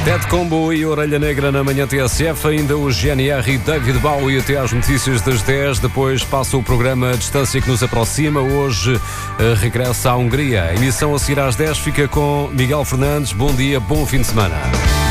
Ted Combo e Orelha Negra na manhã TSF, ainda o GNR e David Bowie até às notícias das 10. Depois passa o programa Distância que nos aproxima. Hoje regressa à Hungria. A emissão a seguir às 10 fica com Miguel Fernandes. Bom dia, bom fim de semana.